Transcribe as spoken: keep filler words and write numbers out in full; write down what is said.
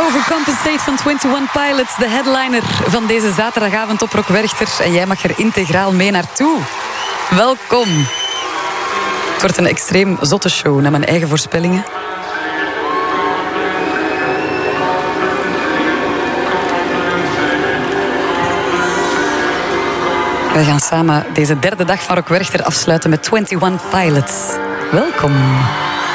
Overcompensate van eenentwintig Pilots, de headliner van deze zaterdagavond op Rock Werchter. En jij mag er integraal mee naartoe. Welkom. Het wordt een extreem zotte show, naar mijn eigen voorspellingen. Wij gaan samen deze derde dag van Rock Werchter afsluiten met eenentwintig Pilots. Welkom.